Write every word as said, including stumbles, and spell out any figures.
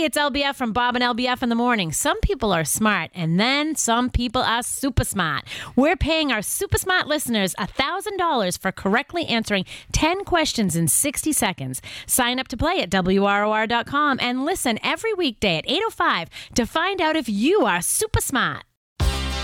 it's L B F from Bob and L B F in the morning. Some people are smart, and then some people are super smart. We're paying our super smart listeners one thousand dollars for correctly answering ten questions in sixty seconds. Sign up to play at W R O R dot com and listen every weekday at eight oh five to find out if you are super smart.